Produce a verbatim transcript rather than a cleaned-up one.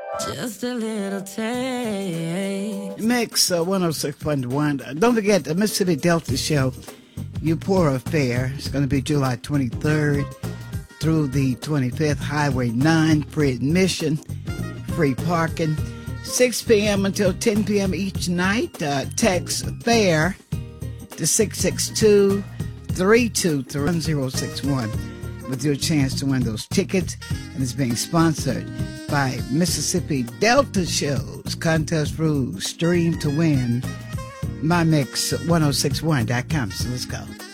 Just a little taste. Mix uh, one oh six point one. Uh, don't forget the Mississippi Delta Show, Eupora Fair. It's going to be July twenty-third through the twenty-fifth. Highway nine, free admission, free parking. six p.m. until ten p.m. each night. Uh, text FAIR to six six two, three two three, one zero six one with your chance to win those tickets. And it's being sponsored by Mississippi Delta Shows. Contest rules, stream to win. My Mix ten sixty-one dot com. So let's go.